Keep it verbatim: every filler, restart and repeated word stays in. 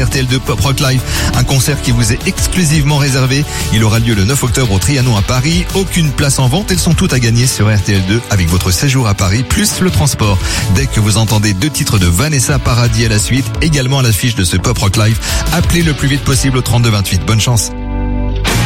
R T L deux Pop Rock Live, un concert qui vous est exclusivement réservé. Il aura lieu le neuf octobre au Trianon à Paris. Aucune place en vente, elles sont toutes à gagner sur R T L deux avec votre séjour à Paris plus le transport. Dès que vous entendez deux titres de Vanessa Paradis à la suite, également à l'affiche de ce Pop Rock Live, appelez le plus vite possible au trente-deux vingt-huit. Bonne chance.